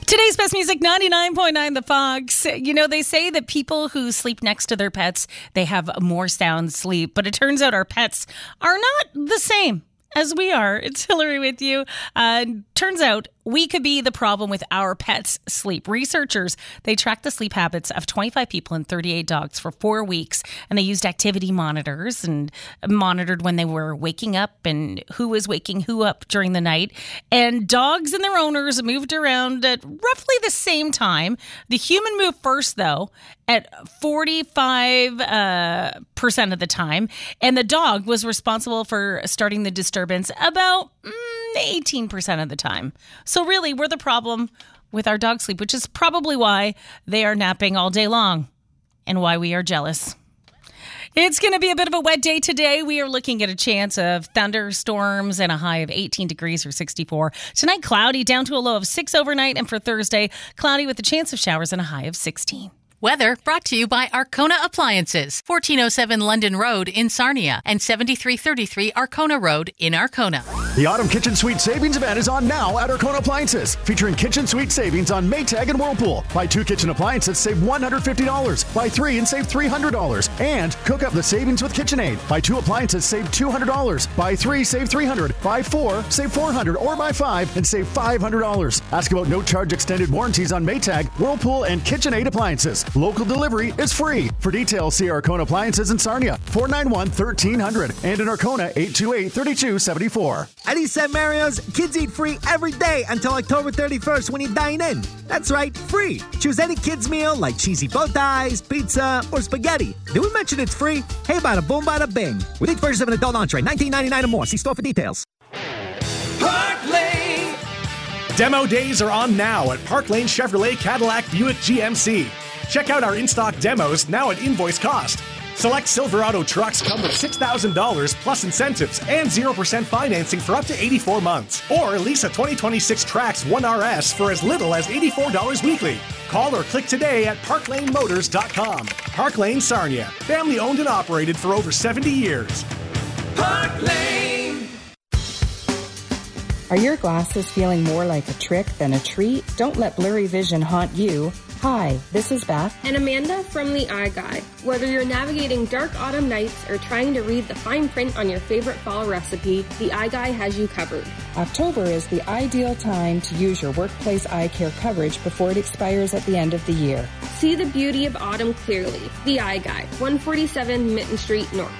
Today's best music, 99.9 The Fox. You know, they say that people who sleep next to their pets, they have more sound sleep. But it turns out our pets are not the same as we are. It's Hillary with you. Turns out we could be the problem with our pets' sleep. Researchers, they tracked the sleep habits of 25 people and 38 dogs for 4 weeks, and they used activity monitors and monitored when they were waking up and who was waking who up during the night. And dogs and their owners moved around at roughly the same time. The human moved first, though, at 45% of the time, and the dog was responsible for starting the disturbance about 18% of the time. So really, we're the problem with our dog sleep, which is probably why they are napping all day long and why we are jealous. It's going to be a bit of a wet day today. We are looking at a chance of thunderstorms and a high of 18 degrees or 64. Tonight, cloudy down to a low of 6 overnight. And for Thursday, cloudy with a chance of showers and a high of 16. Weather brought to you by Arkona Appliances, 1407 London Road in Sarnia and 7333 Arkona Road in Arkona. The Autumn Kitchen Suite Savings Event is on now at Arkona Appliances, featuring kitchen suite savings on Maytag and Whirlpool. Buy 2 kitchen appliances, save $150. Buy 3 and save $300. And cook up the savings with KitchenAid. Buy 2 appliances, save $200. Buy 3, save $300. Buy 4, save $400. Or buy 5 and save $500. Ask about no-charge extended warranties on Maytag, Whirlpool, and KitchenAid appliances. Local delivery is free. For details, see Arkona Appliances in Sarnia, 491-1300, and in Arkona, 828-3274. At East St. Mario's, kids eat free every day until October 31st when you dine in. That's right, free. Choose any kids meal like cheesy bow ties, pizza, or spaghetti. Did we mention it's free? Hey, bada boom, bada bing. With each purchase of an adult entree, $19.99 or more. See store for details. Park Lane. Demo days are on now at Park Lane Chevrolet Cadillac Buick GMC. Check out our in-stock demos now at invoice cost. Select Silverado trucks come with $6,000 plus incentives and 0% financing for up to 84 months. Or lease a 2026 Trax 1RS for as little as $84 weekly. Call or click today at parklanemotors.com. Park Lane Sarnia, family owned and operated for over 70 years. Park Lane. Are your glasses feeling more like a trick than a treat? Don't let blurry vision haunt you. Hi, this is Beth and Amanda from The Eye Guy. Whether you're navigating dark autumn nights or trying to read the fine print on your favorite fall recipe, The Eye Guy has you covered. October is the ideal time to use your workplace eye care coverage before it expires at the end of the year. See the beauty of autumn clearly. The Eye Guy, 147 Mitten Street North.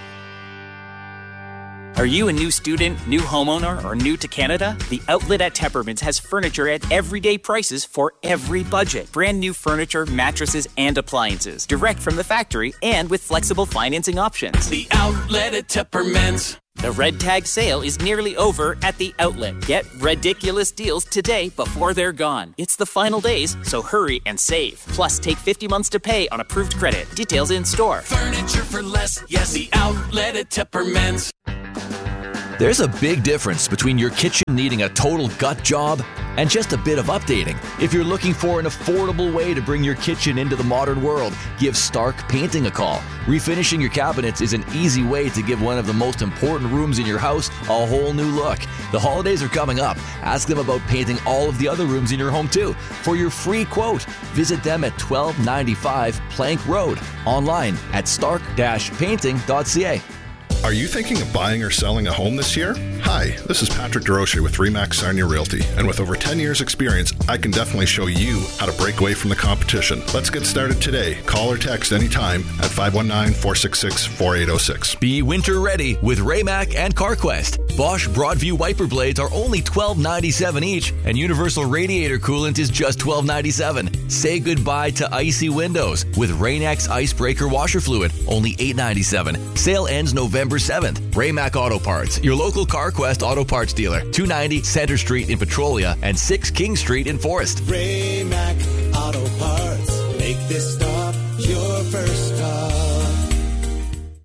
Are you a new student, new homeowner, or new to Canada? The Outlet at Tepperman's has furniture at everyday prices for every budget. Brand new furniture, mattresses, and appliances. Direct from the factory and with flexible financing options. The Outlet at Tepperman's. The Red Tag sale is nearly over at the Outlet. Get ridiculous deals today before they're gone. It's the final days, so hurry and save. Plus, take 50 months to pay on approved credit. Details in store. Furniture for less. Yes, the Outlet at Tepperman's. There's a big difference between your kitchen needing a total gut job and just a bit of updating. If you're looking for an affordable way to bring your kitchen into the modern world, give Stark Painting a call. Refinishing your cabinets is an easy way to give one of the most important rooms in your house a whole new look. The holidays are coming up. Ask them about painting all of the other rooms in your home too. For your free quote, visit them at 1295 Plank Road, online at stark-painting.ca. Are you thinking of buying or selling a home this year? Hi, this is Patrick DeRocher with RE/MAX Sarnia Realty, and with over 10 years experience, I can definitely show you how to break away from the competition. Let's get started today. Call or text anytime at 519-466-4806. Be winter ready with RE/MAX and CarQuest. Bosch Broadview wiper blades are only $12.97 each, and universal radiator coolant is just $12.97. Say goodbye to icy windows with Rain-X Icebreaker washer fluid, only $8.97. Sale ends November 7th. RE/MAX Auto Parts, your local CarQuest Auto Parts dealer, 290 Center Street in Petrolia and 6 King Street in Forest. RE/MAX Auto Parts, make this stop your first stop.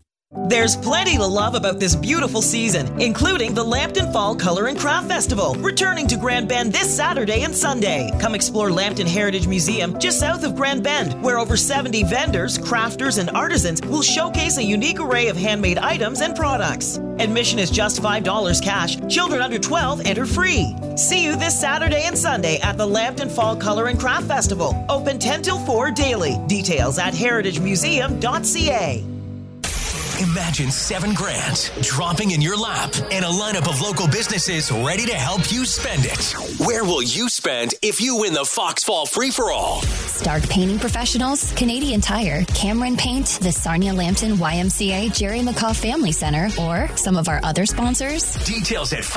There's plenty to love about this beautiful season, including the Lambton Fall Color and Craft Festival, returning to Grand Bend this Saturday and Sunday. Come explore Lambton Heritage Museum just south of Grand Bend, where over 70 vendors, crafters, and artisans will showcase a unique array of handmade items and products. Admission is just $5 cash. Children under 12 enter free. See you this Saturday and Sunday at the Lambton Fall Color and Craft Festival. Open 10 till 4 daily. Details at heritagemuseum.ca. Imagine $7,000 dropping in your lap and a lineup of local businesses ready to help you spend it. Where will you spend if you win the Fox Fall Free-for-All? Stark Painting Professionals, Canadian Tire, Cameron Paint, the Sarnia Lambton YMCA Jerry McCaw Family Center, or some of our other sponsors. Details at